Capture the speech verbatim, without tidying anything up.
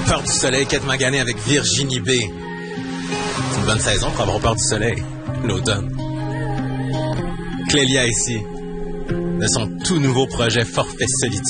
peur du soleil, Kate Magané avec Virginie B. C'est une bonne saison pour avoir peur du soleil, l'automne. Clélia ici, de son tout nouveau projet Forfait Solitude.